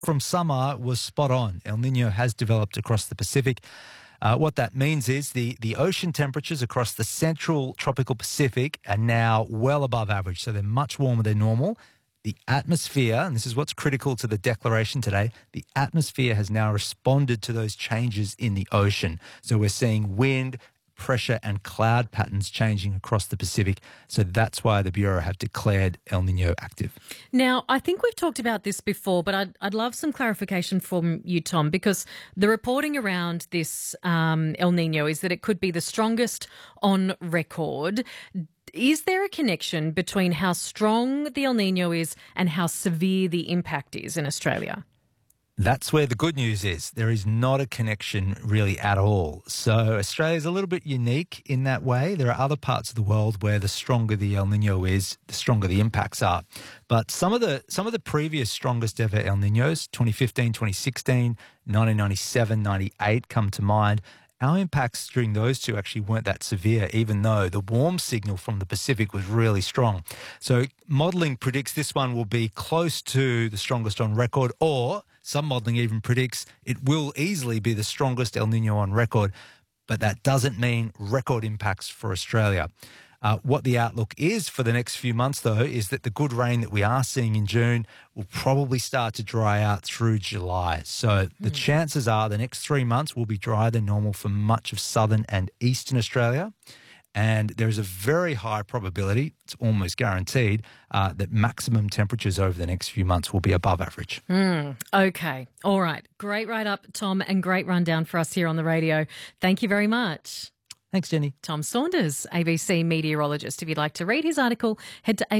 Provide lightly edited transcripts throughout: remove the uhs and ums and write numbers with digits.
from summer was spot on. El Nino has developed across the Pacific. What that means is the ocean temperatures across the central tropical Pacific are now well above average, so they're much warmer than normal. The atmosphere, and this is what's critical to the declaration today, the atmosphere has now responded to those changes in the ocean. So we're seeing wind, pressure and cloud patterns changing across the Pacific. So that's why the Bureau have declared El Nino active. Now, I think we've talked about this before, but I'd love some clarification from you, Tom, because the reporting around this El Nino is that it could be the strongest on record. Is there a connection between how strong the El Nino is and how severe the impact is in Australia? That's where the good news is. There is not a connection really at all. So Australia's a little bit unique in that way. There are other parts of the world where the stronger the El Nino is, the stronger the impacts are. But some of the previous strongest ever El Ninos, 2015, 2016, 1997, 98 come to mind. Our impacts during those two actually weren't that severe, even though the warm signal from the Pacific was really strong. So modelling predicts this one will be close to the strongest on record, or some modelling even predicts it will easily be the strongest El Nino on record, but that doesn't mean record impacts for Australia. What the outlook is for the next few months, though, is that the good rain that we are seeing in June will probably start to dry out through July. So the chances are the next 3 months will be drier than normal for much of southern and eastern Australia. And there is a very high probability, it's almost guaranteed, that maximum temperatures over the next few months will be above average. Okay. All right. Great write-up, Tom, and great rundown for us here on the radio. Thank you very much. Thanks, Jenny. Tom Saunders, ABC meteorologist. If you'd like to read his article, head to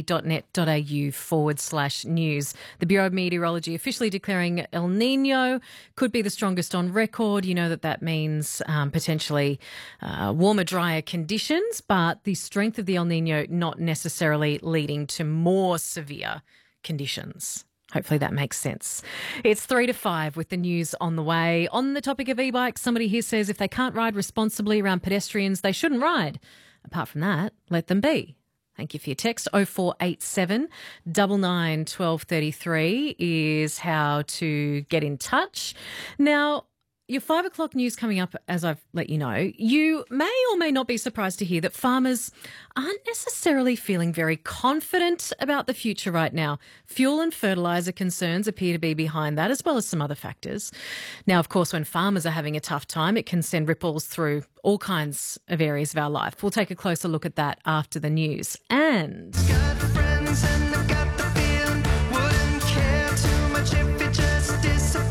abc.net.au/news. The Bureau of Meteorology officially declaring El Nino could be the strongest on record. You know that means potentially warmer, drier conditions, but the strength of the El Nino not necessarily leading to more severe conditions. Hopefully that makes sense. It's 3 to 5 with the news on the way. On the topic of e-bikes, somebody here says if they can't ride responsibly around pedestrians, they shouldn't ride. Apart from that, let them be. Thank you for your text. 0487 99 1233 is how to get in touch. Now, your 5 o'clock news coming up, as I've let you know, you may or may not be surprised to hear that farmers aren't necessarily feeling very confident about the future right now. Fuel and fertiliser concerns appear to be behind that, as well as some other factors. Now, of course, when farmers are having a tough time, it can send ripples through all kinds of areas of our life. We'll take a closer look at that after the news. And Got friends and I've got the feeling, wouldn't care too much if it just disappeared.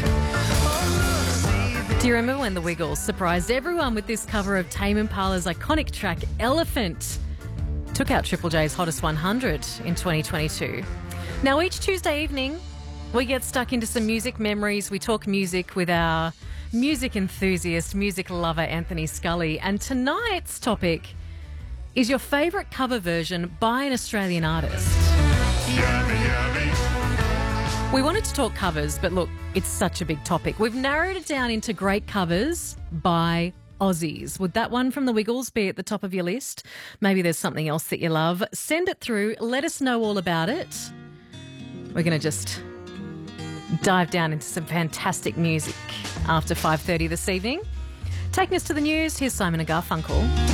do you remember when the Wiggles surprised everyone with this cover of Tame Impala's iconic track Elephant? Took out Triple J's Hottest 100 in 2022. Now, each Tuesday evening, we get stuck into some music memories. We talk music with our music enthusiast, music lover, Anthony Scully. And tonight's topic is your favourite cover version by an Australian artist. Yummy, yummy. We wanted to talk covers, but look, it's such a big topic. We've narrowed it down into great covers by Aussies. Would that one from the Wiggles be at the top of your list? Maybe there's something else that you love. Send it through. Let us know all about it. We're going to just dive down into some fantastic music after 5:30 this evening. Taking us to the news, here's Simon and Garfunkel.